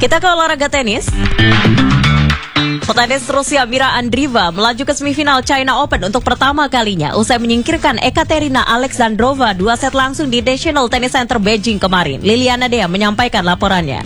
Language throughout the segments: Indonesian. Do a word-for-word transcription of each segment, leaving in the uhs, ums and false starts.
Kita ke olahraga tenis. Petenis Rusia Mira Andreeva melaju ke semifinal China Open untuk pertama kalinya usai menyingkirkan Ekaterina Alexandrova dua set langsung di National Tennis Center Beijing kemarin. Liliana Dea menyampaikan laporannya.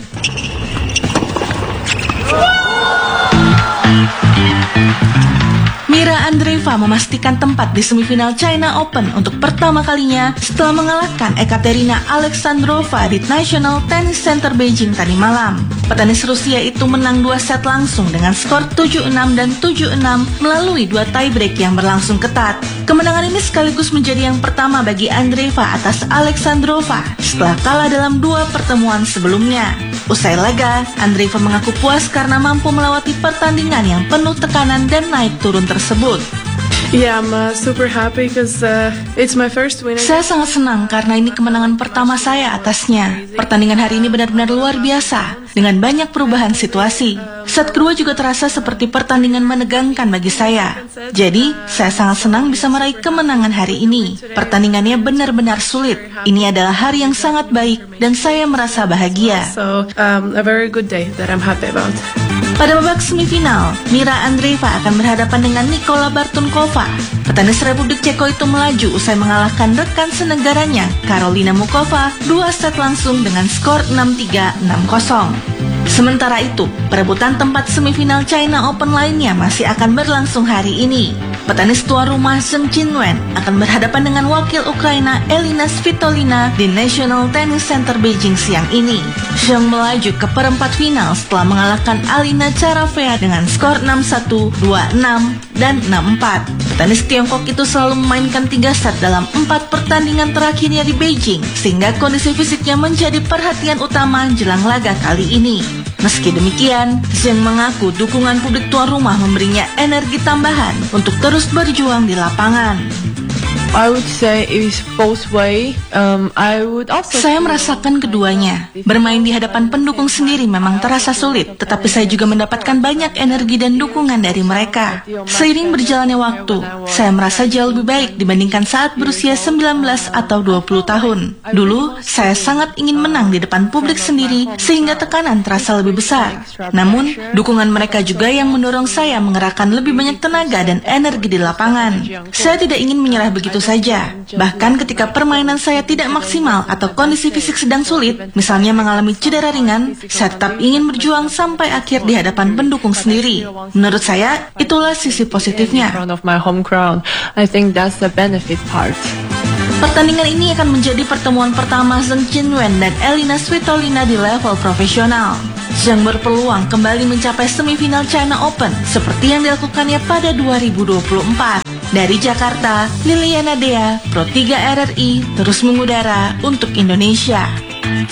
Mira Andreeva memastikan tempat di semifinal China Open untuk pertama kalinya setelah mengalahkan Ekaterina Alexandrova di National Tennis Center Beijing tadi malam. Petenis Rusia itu menang dua set langsung dengan skor tujuh enam dan tujuh enam melalui dua tiebreak yang berlangsung ketat. Kemenangan ini sekaligus menjadi yang pertama bagi Andreeva atas Alexandrova setelah kalah dalam dua pertemuan sebelumnya. Usai laga, Andreeva mengaku puas karena mampu melewati pertandingan yang penuh tekanan dan naik turun tersebut. Yeah, I'm uh, super happy because uh, it's my first win. Saya sangat senang karena ini kemenangan pertama saya atasnya. Pertandingan hari ini benar-benar luar biasa dengan banyak perubahan situasi. Set kedua juga terasa seperti pertandingan menegangkan bagi saya. Jadi, saya sangat senang bisa meraih kemenangan hari ini. Pertandingannya benar-benar sulit. Ini adalah hari yang sangat baik dan saya merasa bahagia. So, um, a very good day that I'm happy about. Pada babak semifinal, Mira Andreeva akan berhadapan dengan Nikola Bartunkova. Petenis Republik Ceko itu melaju usai mengalahkan rekan senegaranya, Karolina Mukova, dua set langsung dengan skor enam tiga, enam nol. Sementara itu, perebutan tempat semifinal China Open lainnya masih akan berlangsung hari ini. Petenis tuan rumah Zheng Qinwen akan berhadapan dengan wakil Ukraina Elina Svitolina di National Tennis Center Beijing siang ini. Zheng melaju ke perempat final setelah mengalahkan Alina Charavea dengan skor enam satu, dua enam, dan enam empat. Petenis Tiongkok itu selalu memainkan tiga set dalam empat pertandingan terakhirnya di Beijing, sehingga kondisi fisiknya menjadi perhatian utama jelang laga kali ini. Meski demikian, Zheng mengaku dukungan publik tuan rumah memberinya energi tambahan untuk terus berjuang di lapangan. I would say it's both way. Um, I would also. Saya merasakan keduanya. Bermain di hadapan pendukung sendiri memang terasa sulit, tetapi saya juga mendapatkan banyak energi dan dukungan dari mereka. Seiring berjalannya waktu, saya merasa jauh lebih baik dibandingkan saat berusia sembilan belas atau dua puluh tahun. Dulu, saya sangat ingin menang di depan publik sendiri sehingga tekanan terasa lebih besar. Namun, dukungan mereka juga yang mendorong saya mengerahkan lebih banyak tenaga dan energi di lapangan. Saya tidak ingin menyerah begitu saja. Bahkan ketika permainan saya tidak maksimal atau kondisi fisik sedang sulit, misalnya mengalami cedera ringan, saya tetap ingin berjuang sampai akhir di hadapan pendukung sendiri. Menurut saya, itulah sisi positifnya. Pertandingan ini akan menjadi pertemuan pertama Zheng Qinwen dan Elina Svitolina di level profesional. Zheng berpeluang kembali mencapai semifinal China Open seperti yang dilakukannya pada dua ribu dua puluh empat. Dari Jakarta, Liliana Dea, Pro tiga R R I, terus mengudara untuk Indonesia.